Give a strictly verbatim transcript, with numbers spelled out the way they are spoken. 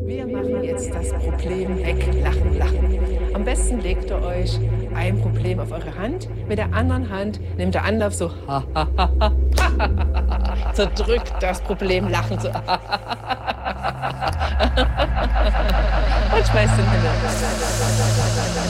Wir machen jetzt das Problem weg. Lachen, lachen. Am besten legt ihr euch ein Problem auf eure Hand. Mit der anderen Hand nehmt ihr Anlauf so. Zerdrückt das Problem Lachen so. Und schmeißt den Himmel.